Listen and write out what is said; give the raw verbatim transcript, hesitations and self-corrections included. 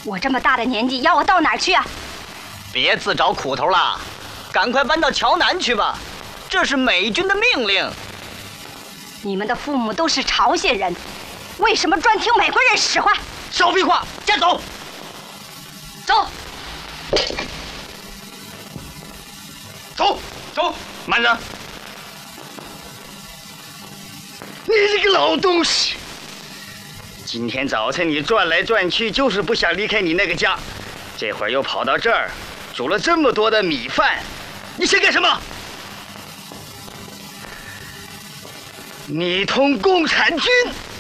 我这么大的年纪，要我到哪儿去啊？ 别自找苦头了，赶快搬到桥南去吧，这是美军的命令。 你们的父母都是朝鲜人，为什么专听美国人使唤？ 少废话，先走。走。 走走，慢着！你这个老东西！今天早晨你转来转去，就是不想离开你那个家，这会儿又跑到这儿，煮了这么多的米饭，你想干什么？你同共产军！